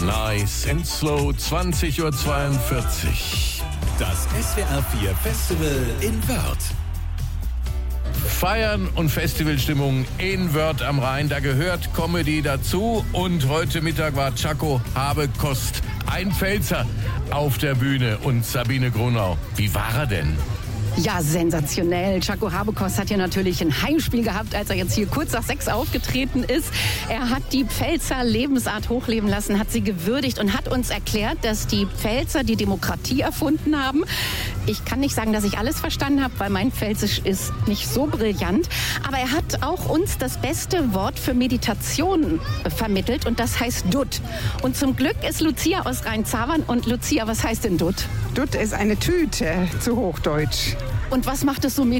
Nice and Slow, 20:42 Uhr. Das SWR 4 Festival in Wörth. Feiern und Festivalstimmung in Wörth am Rhein, da gehört Comedy dazu. Und heute Mittag war Chaco Habekost, ein Pfälzer, auf der Bühne. Und Sabine Grunau, wie war er denn? Ja, sensationell. Chaco Habekost hat hier natürlich ein Heimspiel gehabt, als er jetzt hier kurz nach 6 aufgetreten ist. Er hat die Pfälzer Lebensart hochleben lassen, hat sie gewürdigt und hat uns erklärt, dass die Pfälzer die Demokratie erfunden haben. Ich kann nicht sagen, dass ich alles verstanden habe, weil mein Pfälzisch ist nicht so brillant. Aber er hat auch uns das beste Wort für Meditation vermittelt und das heißt Dut. Und zum Glück ist Lucia aus Rhein-Zavern. Und Lucia, was heißt denn Dut? Dut ist eine Tüte, zu Hochdeutsch. Und was macht es so